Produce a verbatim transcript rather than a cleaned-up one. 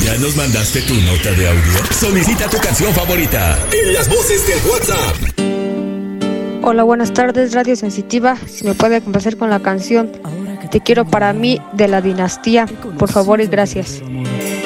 ¿Ya nos mandaste tu nota de audio? Solicita tu canción favorita en las voces del WhatsApp. Hola, buenas tardes, Radio Sensitiva. Si me puede complacer con la canción Te quiero para mí de La Dinastía, por favor y gracias.